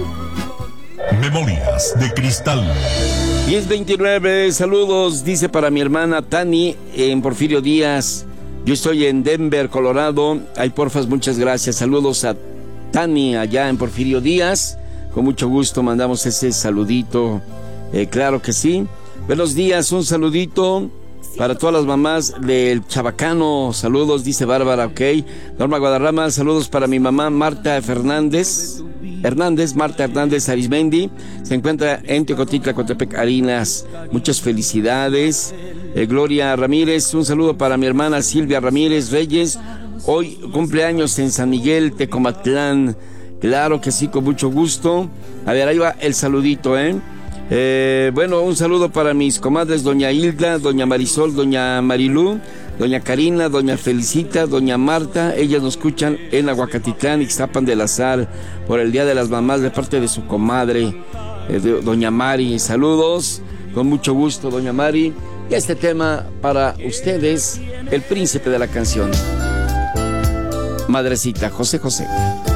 Memorias de Cristal. 10:29, saludos, dice para mi hermana Tani en Porfirio Díaz. Yo estoy en Denver, Colorado. Ay, porfas, muchas gracias. Saludos a Tani allá en Porfirio Díaz. Con mucho gusto mandamos ese saludito. Claro que sí. Buenos días, un saludito para todas las mamás del Chabacano. Saludos, dice Bárbara, ok. Norma Guadarrama, saludos para mi mamá Marta Marta Hernández Arismendi. Se encuentra en Teocotitla, Coatepec, Harinas. Muchas felicidades. Gloria Ramírez, un saludo para mi hermana Silvia Ramírez Reyes. Hoy cumpleaños en San Miguel, Tecomatlán. Claro que sí, con mucho gusto. A ver, ahí va el saludito, bueno, un saludo para mis comadres, doña Hilda, doña Marisol, doña Marilú, doña Karina, doña Felicita, doña Marta. Ellas nos escuchan en Aguacatitlán, Ixtapan de la Sal, por el Día de las Mamás, de parte de su comadre, doña Mari. Saludos, con mucho gusto, doña Mari. Y este tema para ustedes, el príncipe de la canción, Madrecita, José José.